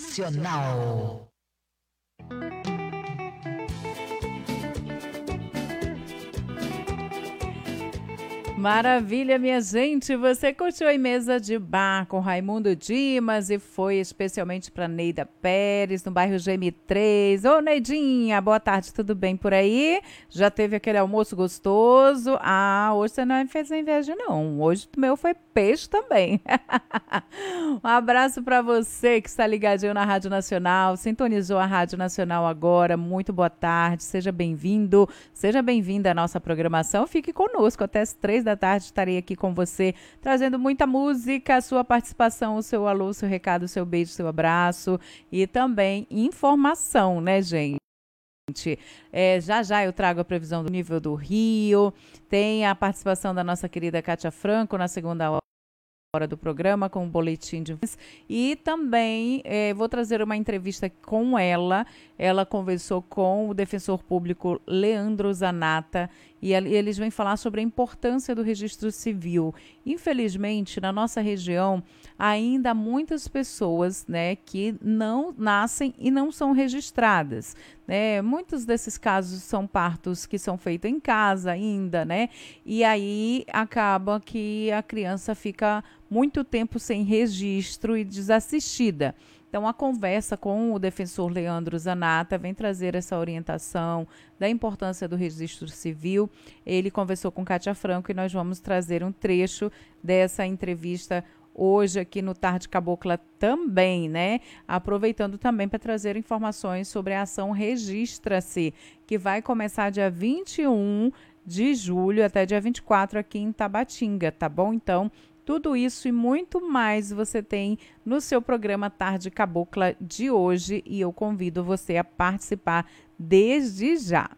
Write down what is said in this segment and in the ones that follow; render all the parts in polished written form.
Nacional. Maravilha, minha gente! Você curtiu a Mesa de Bar com Raimundo Dimas e foi especialmente para Neida Pérez, no bairro GM3. Ô, Neidinha, boa tarde, tudo bem por aí? Já teve aquele almoço gostoso? Ah, hoje você não fez inveja, não. Hoje o meu foi peixe também. Um abraço para você que está ligadinho na Rádio Nacional, sintonizou a Rádio Nacional agora. Muito boa tarde, seja bem-vindo, seja bem-vinda à nossa programação. Fique conosco até as 3 da tarde, estarei aqui com você, trazendo muita música, a sua participação, o seu alô, o seu recado, o seu beijo, o seu abraço e também informação, né, gente? Já já eu trago a previsão do nível do Rio, tem a participação da nossa querida Kátia Franco na segunda hora do programa com o boletim de e também vou trazer uma entrevista com ela conversou com o defensor público Leandro Zanata e eles vêm falar sobre a importância do registro civil. Infelizmente, na nossa região, ainda há muitas pessoas, né, que não nascem e não são registradas, né? Muitos desses casos são partos que são feitos em casa ainda, né? E aí acaba que a criança fica muito tempo sem registro e desassistida. Então, a conversa com o defensor Leandro Zanata vem trazer essa orientação da importância do registro civil. Ele conversou com Kátia Franco e nós vamos trazer um trecho dessa entrevista hoje aqui no Tarde Cabocla também, né? Aproveitando também para trazer informações sobre a ação Registra-se, que vai começar dia 21 de julho até dia 24 aqui em Tabatinga, tá bom? Então, tudo isso e muito mais você tem no seu programa Tarde Cabocla de hoje e eu convido você a participar desde já.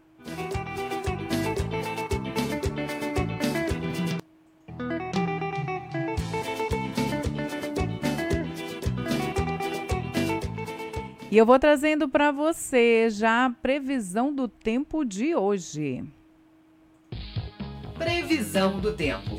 E eu vou trazendo para você já a previsão do tempo de hoje. Previsão do tempo.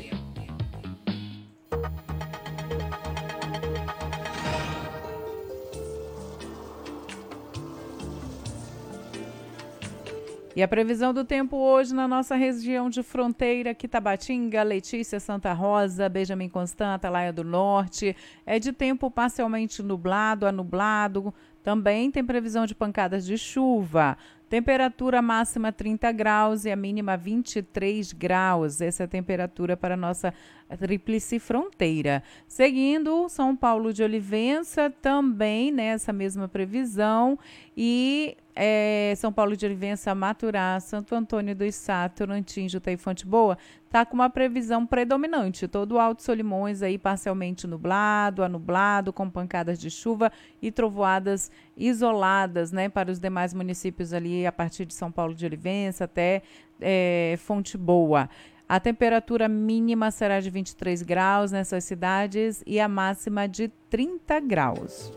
E a previsão do tempo hoje na nossa região de fronteira, aqui Tabatinga, Letícia, Santa Rosa, Benjamin Constant, Atalaia do Norte, é de tempo parcialmente nublado a nublado. Também tem previsão de pancadas de chuva. Temperatura máxima 30 graus e a mínima 23 graus. Essa é a temperatura para a nossa tríplice fronteira. Seguindo, São Paulo de Olivença, também nessa mesma previsão. E São Paulo de Olivença, Maturá, Santo Antônio do Içá, Turantim, Juta e Fonte Boa, está com uma previsão predominante. Todo o Alto Solimões aí parcialmente nublado, a nublado, com pancadas de chuva e trovoadas isoladas, né, para os demais municípios ali a partir de São Paulo de Olivença até Fonte Boa. A temperatura mínima será de 23 graus nessas cidades e a máxima de 30 graus.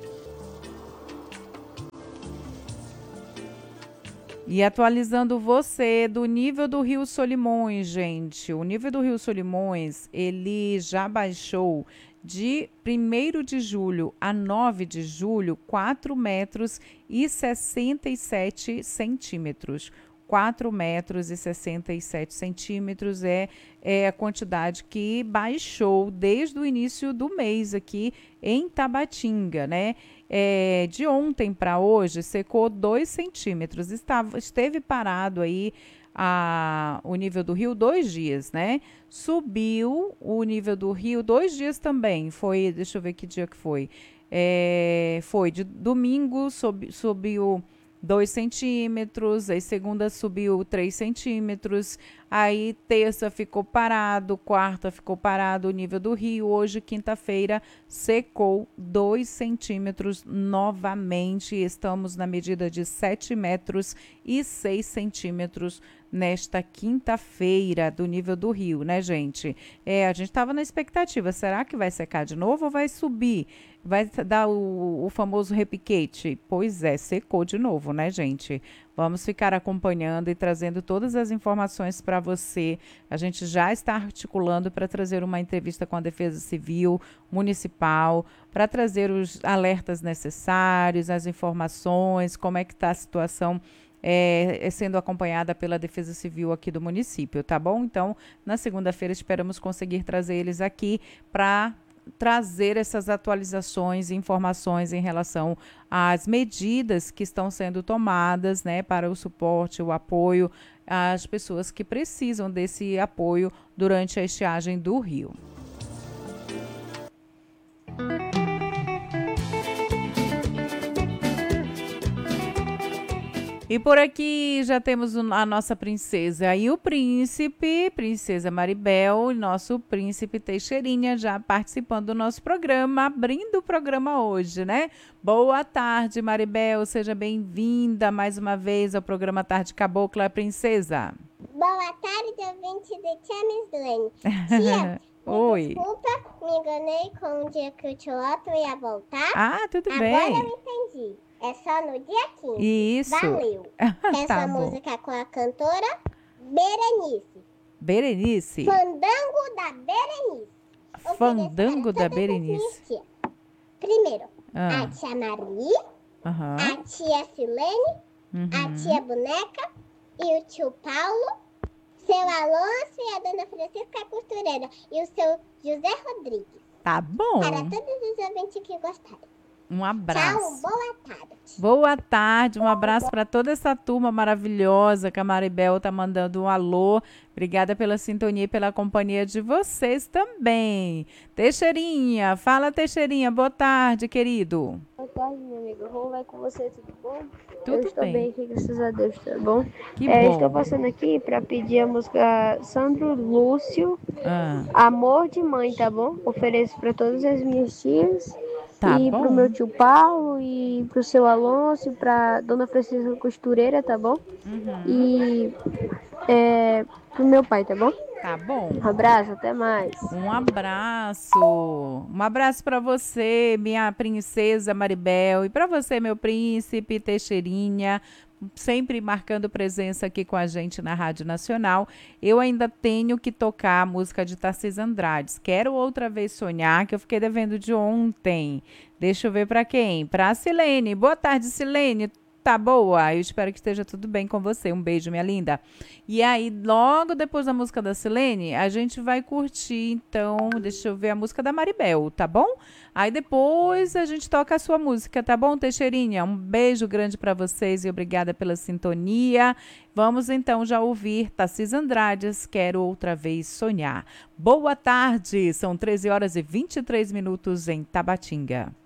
E atualizando você do nível do Rio Solimões, gente. O nível do Rio Solimões, ele já baixou de 1º de julho a 9 de julho, 4 metros e 67 centímetros. 4 metros e 67 centímetros é a quantidade que baixou desde o início do mês aqui em Tabatinga, né? De ontem para hoje secou 2 centímetros, esteve parado aí o nível do rio 2 dias, né? Subiu o nível do rio 2 dias também, deixa eu ver que dia que foi. Foi de domingo, subiu 2 centímetros, aí segunda subiu 3 centímetros, aí terça ficou parado, quarta ficou parado o nível do rio, hoje quinta-feira secou 2 centímetros novamente, estamos na medida de 7 metros e 6 centímetros nesta quinta-feira do nível do rio, né, gente? A gente estava na expectativa, será que vai secar de novo ou vai subir? Vai dar o famoso repiquete? Pois é, secou de novo, né, gente? Vamos ficar acompanhando e trazendo todas as informações para você. A gente já está articulando para trazer uma entrevista com a Defesa Civil Municipal, para trazer os alertas necessários, as informações, como é que está a situação sendo acompanhada pela Defesa Civil aqui do município, tá bom? Então, na segunda-feira esperamos conseguir trazer eles aqui para trazer essas atualizações e informações em relação às medidas que estão sendo tomadas, né, para o suporte, o apoio às pessoas que precisam desse apoio durante a estiagem do rio. E por aqui já temos a nossa princesa e o príncipe, princesa Maribel, e nosso príncipe Teixeirinha já participando do nosso programa, abrindo o programa hoje, né? Boa tarde, Maribel, seja bem-vinda mais uma vez ao programa Tarde Cabocla, princesa. Boa tarde, ouvinte de Tia Miss Duane. Tia, Oi. Desculpa, me enganei com o dia que o tio Otto ia voltar. Ah, tudo bem. Agora eu entendi. É só no dia 15. Isso. Valeu. Essa Tá bom. música com a cantora Berenice. Berenice? Fandango da Berenice. Fandango da Ofereço para todas as Berenice. minhas tias. Primeiro, Ah. a tia Marie, Aham. a tia Silene, a Uhum. tia Boneca e o tio Paulo, seu Alonso e a dona Francisca Costureira e o seu José Rodrigues. Tá bom. Para todos os ouvintes que gostaram. Um abraço. Tchau, boa tarde. Boa tarde, um abraço para toda essa turma maravilhosa que a Maribel tá mandando um alô. Obrigada pela sintonia e pela companhia de vocês também. Teixeirinha, fala Teixeirinha, boa tarde, querido. Boa tarde, minha amiga. Como vai com você? Tudo bom? Tudo Eu estou bem. bem aqui, graças a Deus, tá bom? Que bom. Estou passando aqui para pedir a música Sandro Lúcio, Ah, Amor de Mãe, tá bom? Ofereço para todas as minhas tias. Tá e bom. pro meu tio Paulo, e pro seu Alonso, e pra dona Francisca Costureira, tá bom? E pro meu pai, tá bom? Tá bom. Um abraço, até mais. Um abraço. Um abraço para você, minha princesa Maribel, e para você, meu príncipe Teixeirinha, sempre marcando presença aqui com a gente na Rádio Nacional. Eu ainda tenho que tocar a música de Tarcísio Andrade. Quero outra vez sonhar, que eu fiquei devendo de ontem. Deixa eu ver para quem? Para a Silene. Boa tarde, Silene. Tá boa? Eu espero que esteja tudo bem com você. Um beijo, minha linda. E aí, logo depois da música da Silene, a gente vai curtir, então, deixa eu ver a música da Maribel, tá bom? Aí depois a gente toca a sua música, tá bom, Teixeirinha? Um beijo grande para vocês e obrigada pela sintonia. Vamos então já ouvir Tarcísio Andrades, Quero Outra Vez Sonhar. Boa tarde, são 13 horas e 23 minutos em Tabatinga.